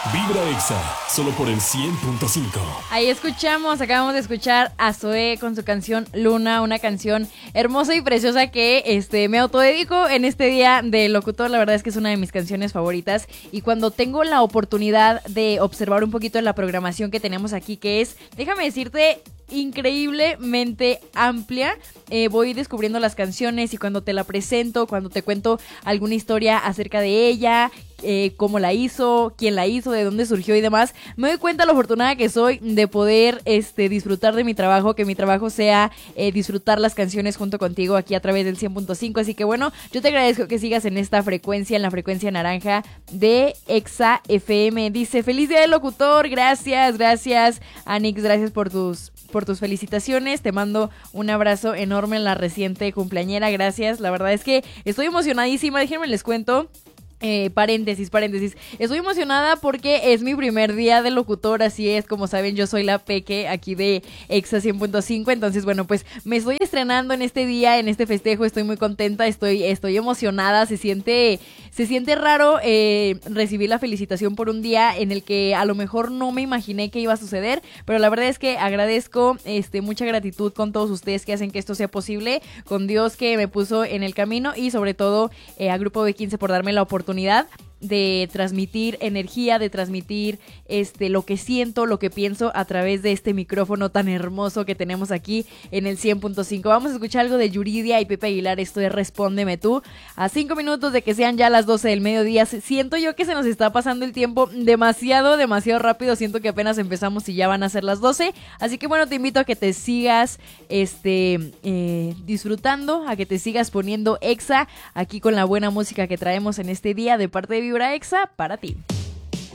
Vibra Exa, solo por el 100.5. Ahí acabamos de escuchar a Zoé con su canción Luna, una canción hermosa y preciosa que me autodedico en este día de locutor. La verdad es que es una de mis canciones favoritas y cuando tengo la oportunidad de observar un poquito de la programación que tenemos aquí, que es, déjame decirte, increíblemente amplia, voy descubriendo las canciones y cuando te la presento, cuando te cuento alguna historia acerca de ella, cómo la hizo, quién la hizo, de dónde surgió y demás, me doy cuenta lo afortunada que soy de poder disfrutar de mi trabajo, que mi trabajo sea disfrutar las canciones junto contigo aquí a través del 100.5, así que bueno, yo te agradezco que sigas en esta frecuencia, en la frecuencia naranja de Exa FM. Dice, feliz día del locutor, gracias Anix, gracias por tus felicitaciones, te mando un abrazo enorme en la reciente cumpleañera, gracias, la verdad es que estoy emocionadísima, déjenme les cuento. Paréntesis, estoy emocionada porque es mi primer día de locutor, así es, como saben yo soy la peque aquí de Exa 100.5, entonces bueno, pues me estoy estrenando en este día, en este festejo, estoy muy contenta, estoy emocionada, se siente raro recibir la felicitación por un día en el que a lo mejor no me imaginé que iba a suceder, pero la verdad es que agradezco, mucha gratitud con todos ustedes que hacen que esto sea posible, con Dios que me puso en el camino y sobre todo a Grupo B15 por darme la oportunidad de transmitir energía, de transmitir lo que siento, lo que pienso a través de este micrófono tan hermoso que tenemos aquí en el 100.5. Vamos a escuchar algo de Yuridia y Pepe Aguilar, esto es Respóndeme Tú. A 5 minutos de que sean ya las 12 del mediodía, siento yo que se nos está pasando el tiempo demasiado rápido, siento que apenas empezamos y ya van a ser las 12, así que bueno, te invito a que te sigas disfrutando, a que te sigas poniendo Exa aquí con la buena música que traemos en este día de parte de Vibra Exa para ti.